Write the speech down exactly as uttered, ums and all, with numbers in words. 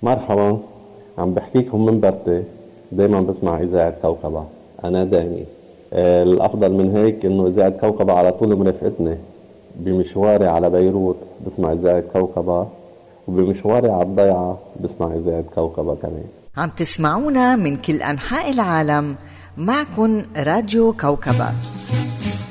مرحبا، عم بحكيكم من برتي. دايما بسمع إذاعة كوكبة، أنا داني. آه، الأفضل من هيك إنه إذاعة كوكبة على طول مرافقتني. بمشواري على بيروت بسمع إذاعة كوكبة، وبمشواري على الضيعة بسمع إذاعة كوكبة كمان. عم تسمعونا من كل أنحاء العالم، معكن راديو كوكبة.